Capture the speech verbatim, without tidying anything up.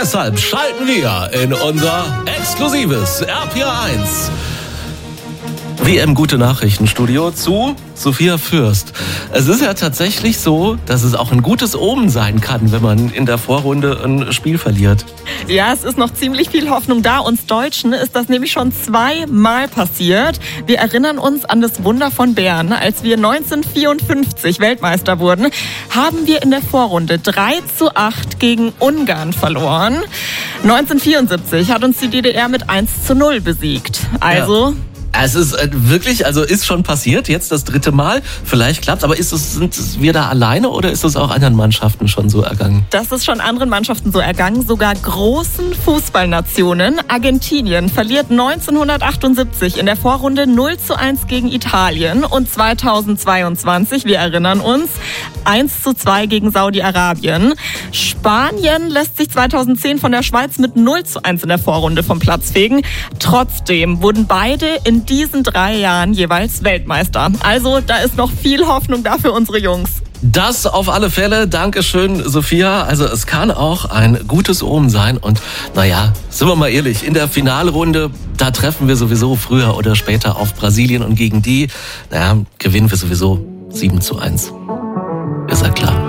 deshalb schalten wir in unser exklusives R P R eins W M-Gute-Nachrichten-Studio zu Sophia Fürst. Es ist ja tatsächlich so, dass es auch ein gutes Omen sein kann, wenn man in der Vorrunde ein Spiel verliert. Ja, es ist noch ziemlich viel Hoffnung da. Uns Deutschen ist das nämlich schon zweimal passiert. Wir erinnern uns an das Wunder von Bern. Als wir neunzehnhundertvierundfünfzig Weltmeister wurden, haben wir in der Vorrunde drei zu acht gegen Ungarn verloren. neunzehnhundertvierundsiebzig hat uns die D D R mit eins zu null besiegt. Also... Ja. Es ist wirklich, also ist schon passiert, jetzt das dritte Mal. Vielleicht klappt's, aber ist es, sind wir da alleine oder ist es auch anderen Mannschaften schon so ergangen? Das ist schon anderen Mannschaften so ergangen, sogar großen Fußballnationen. Argentinien verliert neunzehnhundertachtundsiebzig in der Vorrunde null zu eins gegen Italien und zweitausendzweiundzwanzig, wir erinnern uns, eins zu zwei gegen Saudi-Arabien. Spanien lässt sich zweitausendzehn von der Schweiz mit null zu eins in der Vorrunde vom Platz fegen. Trotzdem wurden beide in diesen drei Jahren jeweils Weltmeister. Also da ist noch viel Hoffnung da für unsere Jungs. Das auf alle Fälle. Dankeschön, Sophia. Also es kann auch ein gutes Omen sein. Und naja, sind wir mal ehrlich, in der Finalrunde, da treffen wir sowieso früher oder später auf Brasilien. Und gegen die, naja, gewinnen wir sowieso sieben zu eins. Ist ja klar.